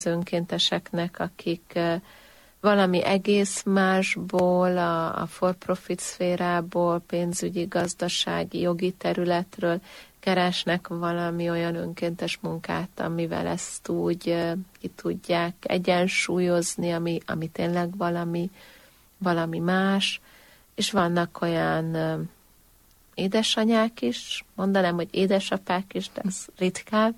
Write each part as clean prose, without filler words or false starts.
önkénteseknek, akik valami egész másból, a for-profit szférából, pénzügyi, gazdasági, jogi területről keresnek valami olyan önkéntes munkát, amivel ezt úgy ki tudják egyensúlyozni, ami tényleg valami más. És vannak olyan édesanyák is, mondanám, hogy édesapák is, de az ritkább,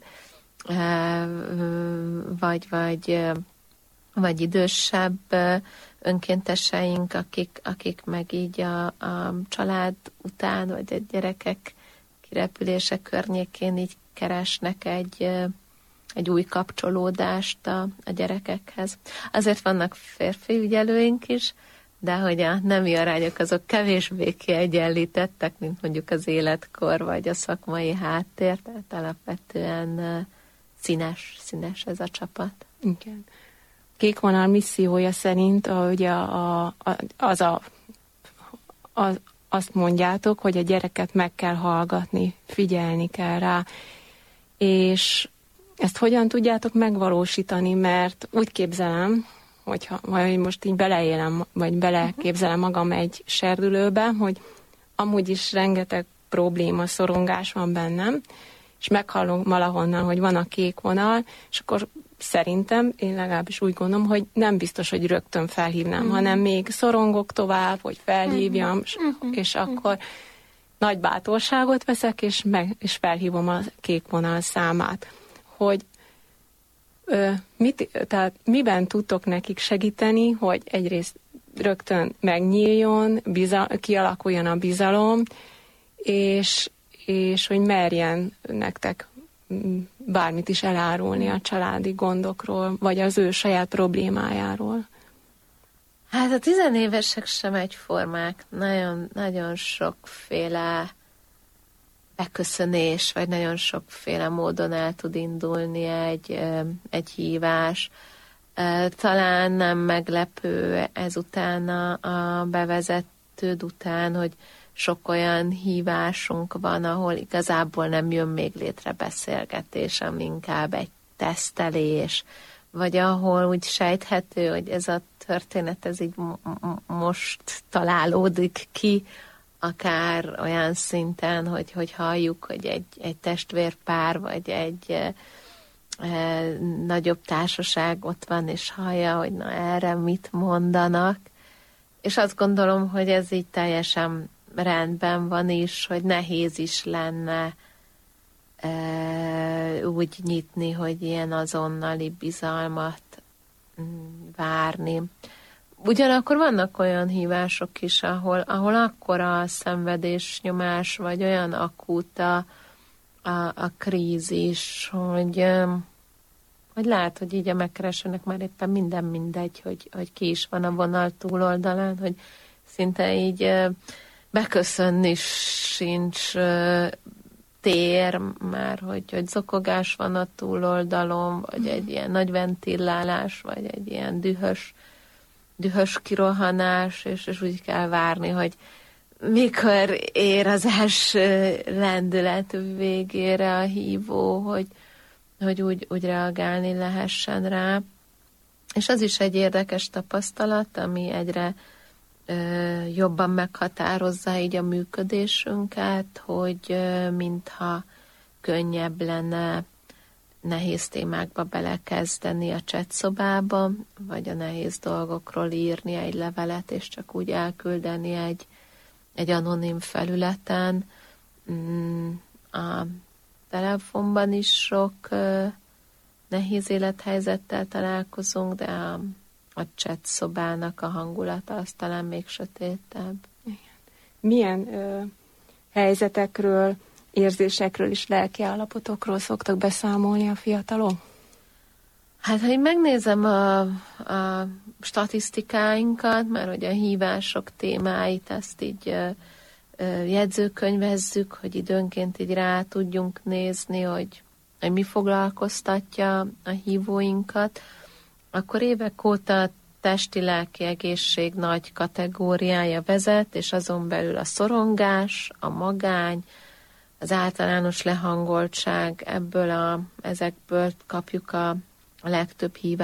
vagy idősebb önkénteseink, akik meg így a család után, vagy a gyerekek kirepülése környékén így keresnek egy új kapcsolódást a gyerekekhez. Azért vannak férfi ügyelőink is, de hogy a nemi arányok azok kevésbé kiegyenlítettek, mint mondjuk az életkor, vagy a szakmai háttér, tehát alapvetően színes ez a csapat. Igen. Kék vonal missziója szerint ugye azt mondjátok, hogy a gyereket meg kell hallgatni, figyelni kell rá, és ezt hogyan tudjátok megvalósítani, mert úgy képzelem, hogyha most így beleélem, vagy beleképzelem magam egy serdülőbe, hogy amúgy is rengeteg probléma, szorongás van bennem, és meghallom valahonnan, hogy van a kék vonal, és akkor szerintem, én legalábbis úgy gondolom, hogy nem biztos, hogy rögtön felhívnám, hanem még szorongok tovább, hogy felhívjam, és akkor nagy bátorságot veszek, és felhívom a kék vonal számát. Hogy tehát miben tudtok nekik segíteni, hogy egyrészt rögtön megnyíljon, kialakuljon a bizalom, és hogy merjen nektek bármit is elárulni a családi gondokról, vagy az ő saját problémájáról. Hát a tizenévesek sem egyformák. Nagyon, nagyon sokféle beköszönés, vagy nagyon sokféle módon el tud indulni egy hívás. Talán nem meglepő ezután a bevezetőd után, hogy sok olyan hívásunk van, ahol igazából nem jön még létre beszélgetés, ami inkább egy tesztelés, vagy ahol úgy sejthető, hogy ez a történet ez így most találódik ki, akár olyan szinten, hogy halljuk, hogy egy testvérpár, vagy egy nagyobb társaság ott van, és hallja, hogy na erre mit mondanak. És azt gondolom, hogy ez így teljesen rendben van is, hogy nehéz is lenne úgy nyitni, hogy ilyen azonnali bizalmat várni. Ugyanakkor vannak olyan hívások is, ahol akkora szenvedés, nyomás, vagy olyan akut a krízis, hogy lehet, hogy így a megkeresőnek már éppen minden mindegy, hogy ki is van a vonal túloldalán, hogy szinte így beköszönni sincs tér már, hogy zokogás van a túloldalon, vagy egy ilyen nagy ventillálás, vagy egy ilyen dühös kirohanás, és úgy kell várni, hogy mikor ér az első lendület végére a hívó, hogy úgy reagálni lehessen rá. És az is egy érdekes tapasztalat, ami egyre jobban meghatározza így a működésünket, hogy mintha könnyebb lenne nehéz témákba belekezdeni a chatszobába, vagy a nehéz dolgokról írni egy levelet, és csak úgy elküldeni egy anonim felületen. A telefonban is sok nehéz élethelyzettel találkozunk, de a chatszobának a hangulata az talán még sötétebb. Milyen helyzetekről, érzésekről és lelki állapotokról szoktak beszámolni a fiatalok? Hát, ha én megnézem a statisztikáinkat, mert hogy a hívások témáit ezt így jegyzőkönyvezzük, hogy időnként így rá tudjunk nézni, hogy mi foglalkoztatja a hívóinkat, akkor évek óta testi-lelki egészség nagy kategóriája vezet, és azon belül a szorongás, a magány, az általános lehangoltság, ezekből kapjuk a a legtöbb hívás